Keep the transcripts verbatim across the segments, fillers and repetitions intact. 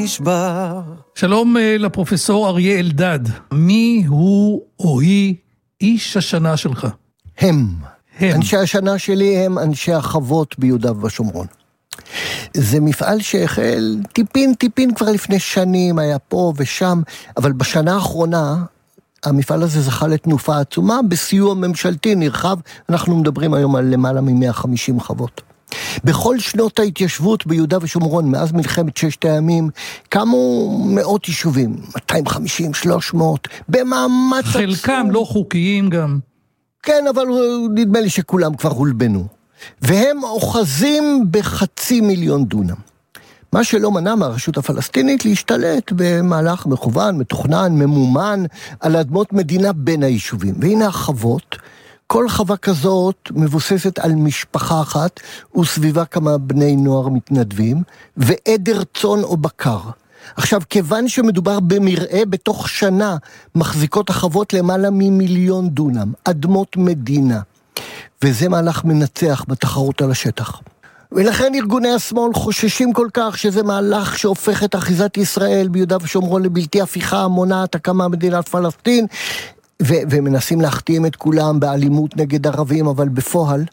נשבר. שלום לפרופסור אריה אלדד. מי הוא או היא איש השנה שלך? הם. הם. אנשי השנה שלי הם אנשי החוות ביהודה ושומרון. זה מפעל שהחל טיפין טיפין כבר לפני שנים, היה פה ושם, אבל בשנה האחרונה המפעל הזה זכה לתנופה עצומה, בסיוע ממשלתי נרחב. אנחנו מדברים היום על למעלה מ-מאה וחמישים חוות. בכל שנות ההתיישבות ביהודה ושומרון, מאז מלחמת ששת הימים, קמו מאות יישובים, מאתיים וחמישים, שלוש מאות, במאמץ עצום. חלקם לא חוקיים גם. כן, אבל נדמה לי שכולם כבר הולבנו. והם אוחזים בחצי מיליון דונם. מה שלא מנע מהרשות הפלסטינית להשתלט במהלך מכוון, מתוכנן, ממומן, על אדמות מדינה בין היישובים. והנה החוות, כל חווה כזאת מבוססת על משפחה אחת, וסביבה כמה בני נוער מתנדבים, ועדר צאן או בקר. עכשיו, כיוון שמדובר במראה, בתוך שנה מחזיקות החוות למעלה ממיליון דונם, אדמות מדינה. וזה מהלך מנצח בתחרות על השטח. ולכן ארגוני השמאל חוששים כל כך שזה מהלך שהופך את אחיזת ישראל ביהודה ושומרון לבלתי הפיכה, מונעת הקמה מדינת פלסטין, ו- ומנסים להחתים את כולם באלימות נגד ערבים, אבל בפועל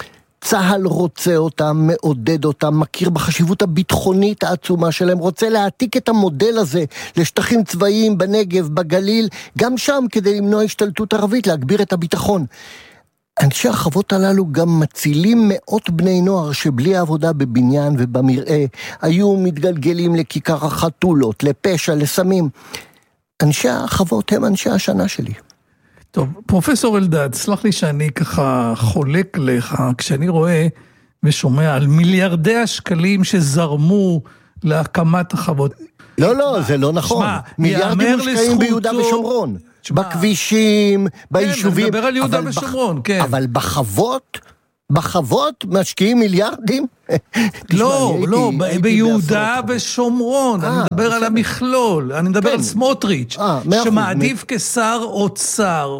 צהל רוצה אותם, מעודד אותם, מכיר בחשיבות הביטחונית העצומה שלהם, רוצה להעתיק את המודל הזה לשטחים צבאיים בנגב, בגליל, גם שם כדי למנוע השתלטות ערבית, להגביר את הביטחון. אנשי החוות הללו גם מצילים מאות בני נוער שבלי העבודה בבניין ובמראה היו מתגלגלים לכיכר החתולות, לפשע, לסמים. אנשי החוות הם אנשי השנה שלי. טוב, פרופסור אלדד, סלח לי שאני ככה חולק לך, כשאני רואה ושומע על מיליארדי השקלים שזרמו להקמת החוות. לא, לא, זה לא נכון. מיליארדים מושקעים ביהודה ושומרון. בכבישים, ביישובים. כן, מדבר על יהודה ושומרון, כן. אבל בחוות, בחוות משקיעים מיליארדים? לא, לא, ביהודה ושומרון. אני מדבר על המכלול, אני מדבר על סמוטריץ', שמעדיף כשר אוצר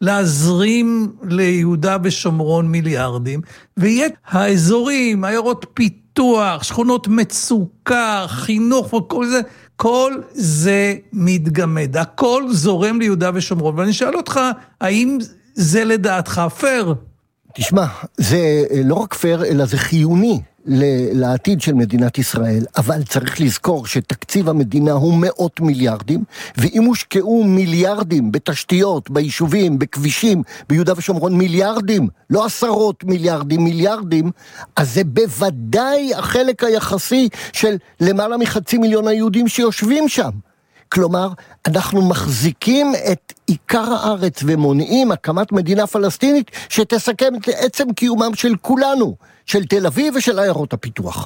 להזרים ליהודה ושומרון מיליארדים, ויהיה האזורים, עיירות פיתוח, שכונות מצוקה, חינוך וכל זה, כל זה מתגמד, הכל זורם ליהודה ושומרון, ואני שאל אותך, האם זה לדעתך פייר? תשמע, זה לא רק פייר, אלא זה חיוני לעתיד של מדינת ישראל, אבל צריך לזכור שתקציב המדינה הוא מאות מיליארדים, ואם הושקעו מיליארדים בתשתיות, ביישובים, בכבישים, ביהודה ושומרון, מיליארדים, לא עשרות מיליארדים, מיליארדים, אז זה בוודאי החלק היחסי של למעלה מחצי מיליון היהודים שיושבים שם. כלומר, אנחנו מחזיקים את עיקר הארץ ומונעים הקמת מדינה פלסטינית שתסכם את עצם קיומם של כולנו, של תל אביב ושל עיירות הפיתוח.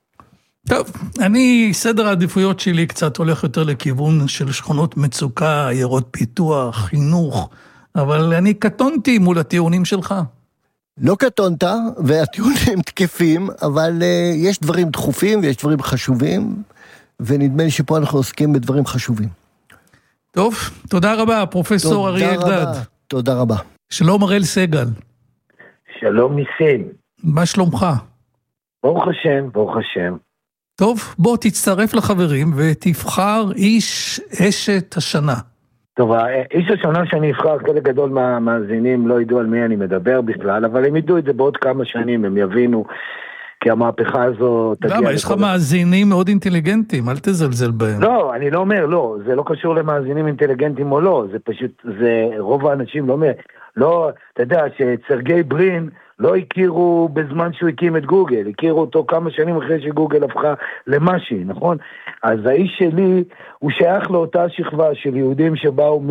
טוב, אני, סדר העדיפויות שלי קצת הולך יותר לכיוון של שכונות מצוקה, עיירות פיתוח, חינוך, אבל אני קטונתי מול הטיעונים שלך. לא קטונת, והטיעונים תקפים, אבל uh, יש דברים דחופים ויש דברים חשובים, ונדמה לי שפה אנחנו עוסקים בדברים חשובים. טוב, תודה רבה, פרופסור אריה אלדד. תודה רבה. שלום אראל סגל. שלום ניסים. מה שלומך? ברוך השם, ברוך השם. טוב, בוא תצטרף לחברים ותבחר איש אשת השנה. טוב, איש השנה שאני אבחר, חלק גדול מהמאזינים לא ידעו על מי אני מדבר בכלל, אבל הם ידעו את זה בעוד כמה שנים, הם יבינו, כי המהפכה הזו תגיע... למה? יש לך מאזינים מאוד אינטליגנטים, אל תזלזל בהם. לא, אני לא אומר, לא, זה לא קשור למאזינים אינטליגנטים או לא, זה פשוט, זה רוב האנשים לא אומר, לא, אתה יודע, שסרגי ברין לא הכירו בזמן שהוא הקים את גוגל, הכירו אותו כמה שנים אחרי שגוגל הפכה למשהי, נכון? אז האיש שלי, הוא שייך לאותה שכבה של יהודים שבאו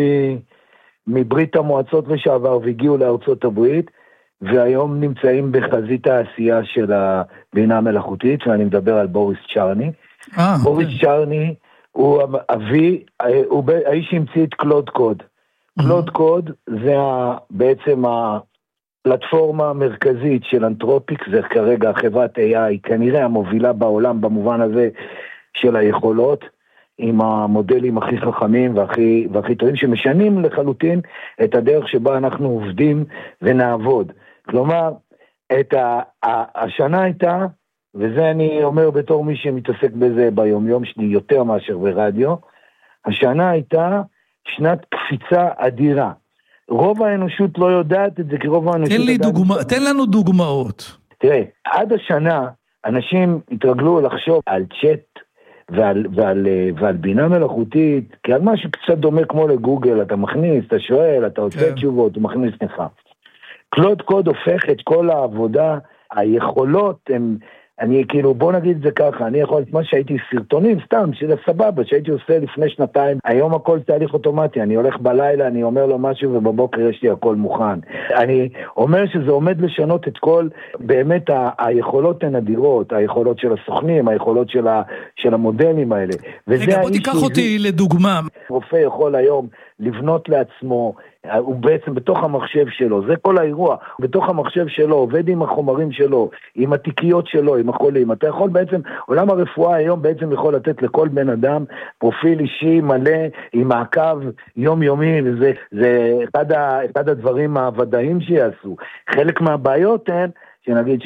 מברית המועצות לשעבר והגיעו לארצות הברית, והיום נמצאים בחזית העשייה של הבינה המלאכותית, ואני מדבר על בוריס צ'רני. אה, בוריס כן. צ'רני הוא אבי, הוא האיש שהמציא את קלוד קוד. קלוד קוד זה בעצם הפלטפורמה המרכזית של אנתרופיק, זה כרגע חברת איי איי, כנראה המובילה בעולם במובן הזה של היכולות, עם המודלים הכי חכמים והכי, והכי טובים, שמשנים לחלוטין את הדרך שבה אנחנו עובדים ונעבוד. כלומר, את ה, ה, השנה הייתה וזה אני אומר בתור מי שמתעסק בזה ביום יום שלי יותר מאשר ברדיו, השנה הייתה שנת קפיצה אדירה. רוב האנושות לא יודעת את זה, כי רוב האנושות... תן, לי דוגמה, תן לנו דוגמאות. תראה, עד השנה אנשים התרגלו לחשוב על צ'אט ועל, ועל, ועל בינה מלאכותית, כי על משהו קצת דומה כמו לגוגל, אתה מכניס, אתה שואל, אתה עושה כן. תשובות, הוא מכניס לך. קלוד קוד הופך את כל העבודה, היכולות הם... אני כאילו, בוא נגיד את זה ככה, אני יכול, מה שהייתי סרטונים, סתם, שזה סבבה, שהייתי עושה לפני שנתיים, היום הכל תהליך אוטומטי, אני הולך בלילה, אני אומר לו משהו, ובבוקר יש לי הכל מוכן. אני אומר שזה עומד לשנות את כל, באמת, ה- היכולות הן אדירות, היכולות של הסוכנים, היכולות של, ה- של המודלים האלה. רגע, בוא תיקח אותי לדוגמה. רופא יכול היום לבנות לעצמו, הוא בעצם בתוך המחשב שלו, זה כל האירוע, בתוך המחשב שלו, עובד עם החומרים שלו, עם התיקיות שלו, עם החולים, אתה יכול בעצם, עולם הרפואה היום בעצם יכול לתת לכל בן אדם פרופיל אישי מלא, עם מעקב יומיומי, וזה זה אחד, ה, אחד הדברים הוודאים שיעשו. חלק מהבעיות הן, שנגיד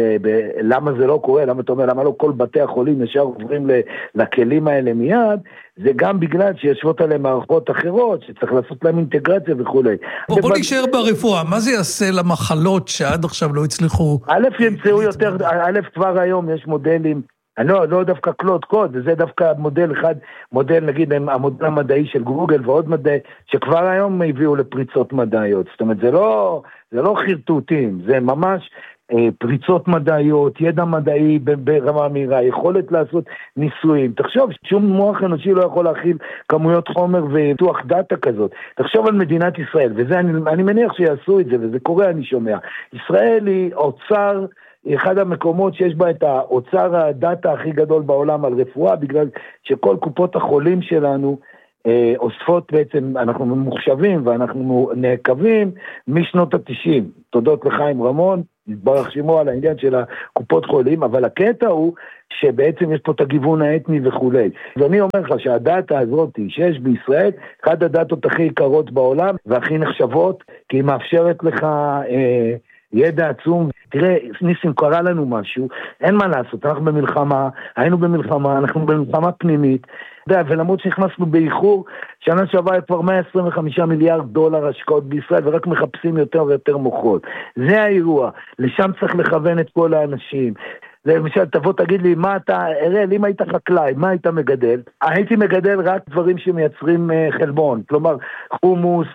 שלמה זה לא קורה, למה אתה אומר, למה לא כל בתי החולים ישר עוברים לכלים האלה מיד, זה גם בגלל שישבות עליהם מערכות אחרות, שצריך לעשות להם אינטגרציה וכו'. בוא, בוא נשאר ברפואה, מה זה יעשה למחלות שעד עכשיו לא הצליחו? א' ימצאו יותר, א' כבר היום יש מודלים, לא, לא דווקא קלוד קוד, וזה דווקא מודל אחד, מודל נגיד המודל המדעי של גוגל ועוד מדעי, שכבר היום הביאו לפריצות מדעיות, זאת אומרת זה לא, זה לא חרטוטים, זה ממש פריצות מדעיות, ידע מדעי ברמה מהירה, יכולת לעשות ניסויים. תחשוב, שום מוח אנושי לא יכול להכיל כמויות חומר ופיתוח דאטה כזאת. תחשוב על מדינת ישראל, וזה אני, אני מניח שיעשו את זה, וזה קורה, אני שומע. ישראל היא אוצר, אחד המקומות שיש בה את האוצר הדאטה הכי גדול בעולם על רפואה, בגלל שכל קופות החולים שלנו אה, אוספות בעצם, אנחנו ממוחשבים ואנחנו נעקבים משנות ה-תשעים. תודות לחיים רמון, התברך שמו על העניין של הקופות חולים, אבל הקטע הוא שבעצם יש פה את הגיוון האתני וכו'. ואני אומר לך שהדאטה הזאת שיש בישראל, אחת הדאטות הכי יקרות בעולם והכי נחשבות, כי היא מאפשרת לך אה, ידע עצום. תראה, ניסים, קרה לנו משהו, אין מה לעשות, אנחנו במלחמה, היינו במלחמה, אנחנו במלחמה פנימית, ולמרות שנכנסנו באיחור, שנה שעברה כבר מאה עשרים וחמישה מיליארד דולר השקעות בישראל, ורק מחפשים יותר ויותר מוחות. זה האירוע, לשם צריך לכוון את כל האנשים. למשל, תבוא תגיד לי, מה אתה, אראל, אם היית חקלאי, מה היית מגדל? הייתי מגדל רק דברים שמייצרים חלבון, כלומר, חומוס,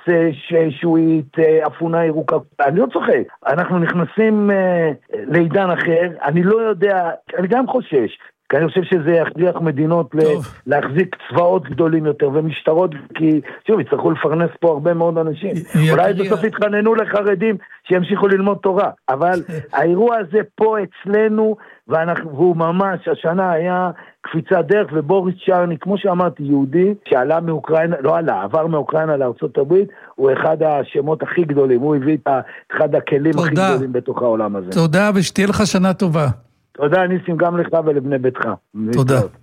שועית, אפונה ירוקה, אני לא צוחק. אנחנו נכנסים לעידן אחר, אני לא יודע, אני גם חושש, כי אני חושב שזה יכריח מדינות להחזיק צבאות גדולים יותר ומשטרות, כי שוב, יצטרכו לפרנס פה הרבה מאוד אנשים. אולי בסוף יתחננו לחרדים שימשיכו ללמוד תורה, אבל האירוע הזה פה אצלנו, והוא ממש, השנה היה קפיצת דרך, ובוריס צ'רני, כמו שאמרתי, יהודי, שעלה מאוקראינה, לא עלה, עבר מאוקראינה לארצות הברית, הוא אחד השמות הכי גדולים, הוא הביא את אחד הכלים הכי גדולים בתוך העולם הזה. תודה, ושתהיה לך שנה טובה. תודה, ניסים, גם לך ולבני ביתך. תודה.